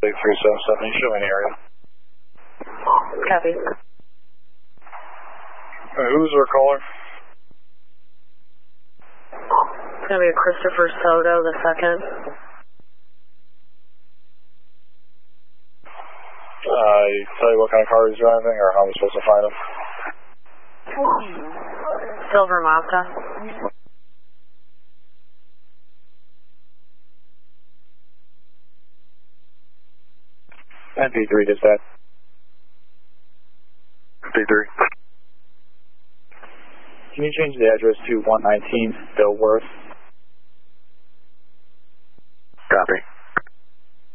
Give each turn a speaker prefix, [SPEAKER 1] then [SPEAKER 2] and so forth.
[SPEAKER 1] Big 377, show me the area.
[SPEAKER 2] Copy.
[SPEAKER 1] Who's our caller?
[SPEAKER 2] It's going to be a Christopher Soto II.
[SPEAKER 1] Tell you what kind of car he's driving, or how I'm supposed to find him?
[SPEAKER 2] Silver Mazda.
[SPEAKER 1] MP3 dispatch.
[SPEAKER 3] MP3.
[SPEAKER 1] Can you change the address to 119 Billworth